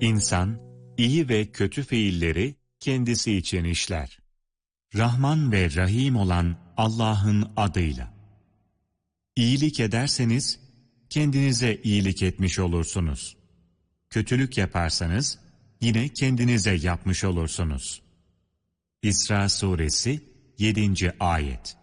İnsan, iyi ve kötü fiilleri kendisi için işler. Rahman ve Rahim olan Allah'ın adıyla. İyilik ederseniz, kendinize iyilik etmiş olursunuz. Kötülük yaparsanız, yine kendinize yapmış olursunuz. İsra Suresi 7. Ayet.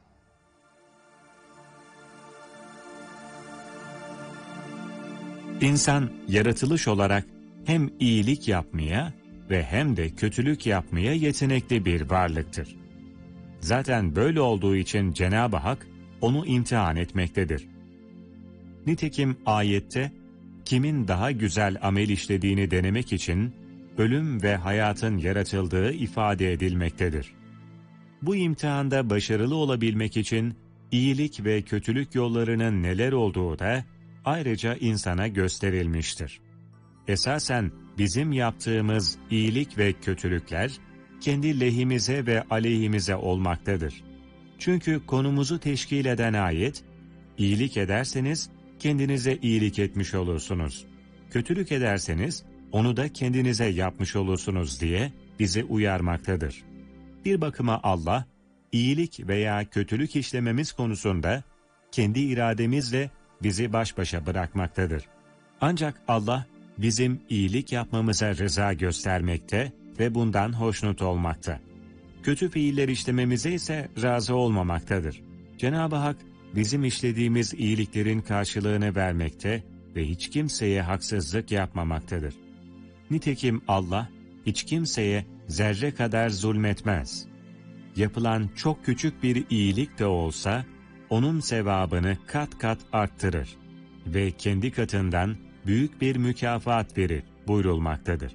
İnsan, yaratılış olarak hem iyilik yapmaya ve hem de kötülük yapmaya yetenekli bir varlıktır. Zaten böyle olduğu için Cenab-ı Hak onu imtihan etmektedir. Nitekim ayette, kimin daha güzel amel işlediğini denemek için ölüm ve hayatın yaratıldığı ifade edilmektedir. Bu imtihanda başarılı olabilmek için iyilik ve kötülük yollarının neler olduğu da ayrıca insana gösterilmiştir. Esasen bizim yaptığımız iyilik ve kötülükler kendi lehimize ve aleyhimize olmaktadır. Çünkü konumuzu teşkil eden ayet, iyilik ederseniz kendinize iyilik etmiş olursunuz. Kötülük ederseniz onu da kendinize yapmış olursunuz diye bizi uyarmaktadır. Bir bakıma Allah, iyilik veya kötülük işlememiz konusunda kendi irademizle bizi baş başa bırakmaktadır. Ancak Allah bizim iyilik yapmamıza rıza göstermekte ve bundan hoşnut olmakta. Kötü fiiller işlememize ise razı olmamaktadır. Cenab-ı Hak bizim işlediğimiz iyiliklerin karşılığını vermekte ve hiç kimseye haksızlık yapmamaktadır. Nitekim Allah hiç kimseye zerre kadar zulmetmez. Yapılan çok küçük bir iyilik de olsa onun sevabını kat kat arttırır ve kendi katından büyük bir mükafat verir buyurulmaktadır.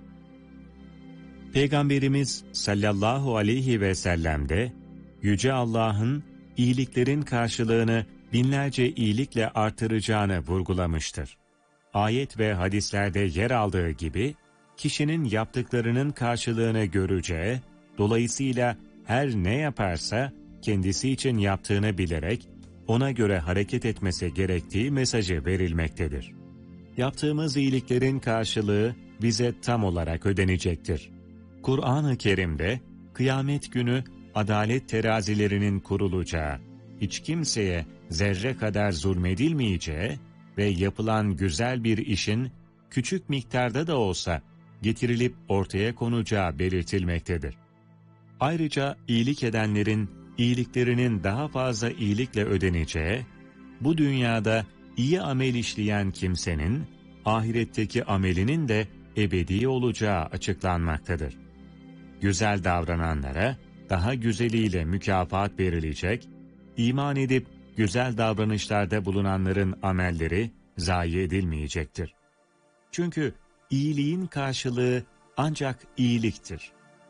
Peygamberimiz sallallahu aleyhi ve sellem de Yüce Allah'ın iyiliklerin karşılığını binlerce iyilikle artıracağını vurgulamıştır. Ayet ve hadislerde yer aldığı gibi kişinin yaptıklarının karşılığını göreceği, dolayısıyla her ne yaparsa kendisi için yaptığını bilerek ona göre hareket etmesi gerektiği mesajı verilmektedir. Yaptığımız iyiliklerin karşılığı bize tam olarak ödenecektir. Kur'an-ı Kerim'de kıyamet günü adalet terazilerinin kurulacağı, hiç kimseye zerre kadar zulmedilmeyeceği ve yapılan güzel bir işin küçük miktarda da olsa getirilip ortaya konacağı belirtilmektedir. Ayrıca iyilik edenlerin iyiliklerinin daha fazla iyilikle ödeneceği, bu dünyada iyi amel işleyen kimsenin ahiretteki amelinin de ebedi olacağı açıklanmaktadır. Güzel davrananlara daha güzeliyle mükafat verilecek, iman edip güzel davranışlarda bulunanların amelleri zayi edilmeyecektir. Çünkü iyiliğin karşılığı ancak iyiliktir.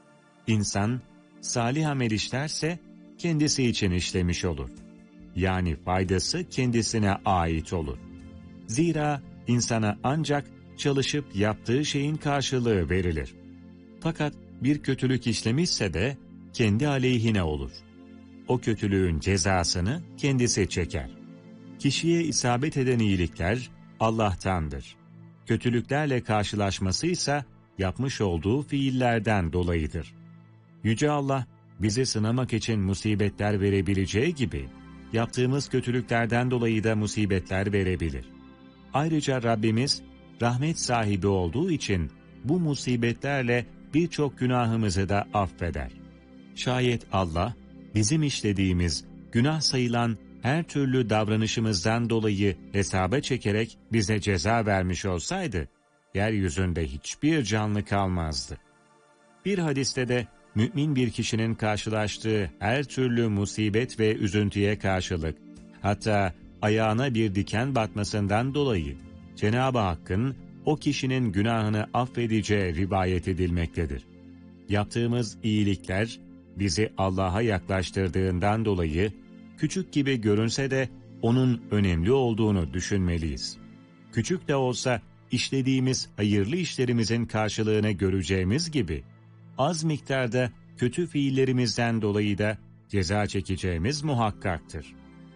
İnsan salih amel işlerse kendisi için işlemiş olur. Yani faydası kendisine ait olur. Zira insana ancak çalışıp yaptığı şeyin karşılığı verilir. Fakat bir kötülük işlemişse de kendi aleyhine olur. O kötülüğün cezasını kendisi çeker. Kişiye isabet eden iyilikler Allah'tandır. Kötülüklerle karşılaşması ise yapmış olduğu fiillerden dolayıdır. Yüce Allah bizi sınamak için musibetler verebileceği gibi yaptığımız kötülüklerden dolayı da musibetler verebilir. Ayrıca Rabbimiz rahmet sahibi olduğu için bu musibetlerle birçok günahımızı da affeder. Şayet Allah bizim işlediğimiz günah sayılan her türlü davranışımızdan dolayı hesaba çekerek bize ceza vermiş olsaydı, yeryüzünde hiçbir canlı kalmazdı. Bir hadiste de mümin bir kişinin karşılaştığı her türlü musibet ve üzüntüye karşılık, hatta ayağına bir diken batmasından dolayı Cenab-ı Hakk'ın o kişinin günahını affedeceği rivayet edilmektedir. Yaptığımız iyilikler bizi Allah'a yaklaştırdığından dolayı küçük gibi görünse de onun önemli olduğunu düşünmeliyiz. Küçük de olsa işlediğimiz hayırlı işlerimizin karşılığını göreceğimiz gibi, az miktarda kötü fiillerimizden dolayı da ceza çekeceğimiz muhakkaktır.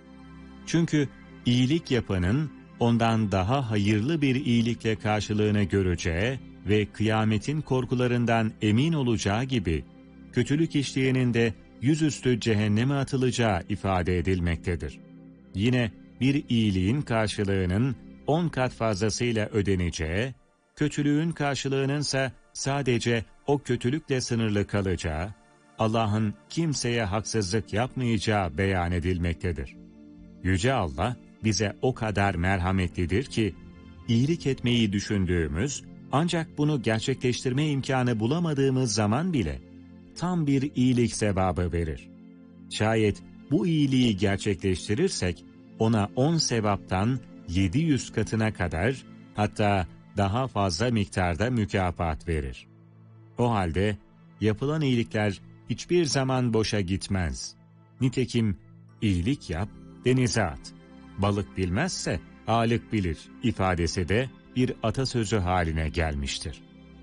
Çünkü iyilik yapanın ondan daha hayırlı bir iyilikle karşılığını göreceği ve kıyametin korkularından emin olacağı gibi, kötülük işleyenin de yüzüstü cehenneme atılacağı ifade edilmektedir. Yine bir iyiliğin karşılığının 10 kat fazlasıyla ödeneceği, kötülüğün karşılığınınsa sadece o kötülükle sınırlı kalacağı, Allah'ın kimseye haksızlık yapmayacağı beyan edilmektedir. Yüce Allah bize o kadar merhametlidir ki, iyilik etmeyi düşündüğümüz, ancak bunu gerçekleştirme imkanı bulamadığımız zaman bile tam bir iyilik sevabı verir. Şayet bu iyiliği gerçekleştirirsek, ona 10 sevaptan 700 katına kadar, hatta daha fazla miktarda mükafat verir. O halde yapılan iyilikler hiçbir zaman boşa gitmez. Nitekim iyilik yap, denize at. Balık bilmezse ağalık bilir ifadesi de bir atasözü haline gelmiştir.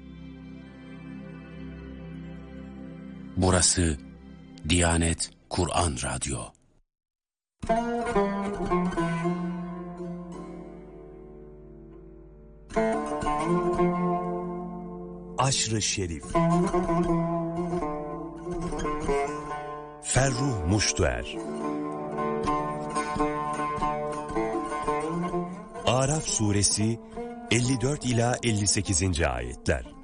Burası Diyanet Kur'an Radyo. Aşr-ı Şerif. Ferruh Muştuer. Araf suresi 54 ila 58. ayetler.